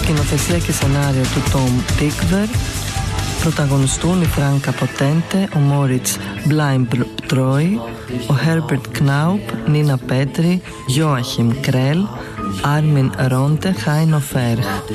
Σκηνοθεσία και σενάριο του Tom Tykwer. Πρωταγωνιστούν η Φράνκα Ποτέντε, ο Μόριτς Μπλάιμπτρόι, ο Herbert Knaub, Νίνα Πέτρη, Joachim Krell, Άρμιν Ρόντε, Χάινο Φέρχ.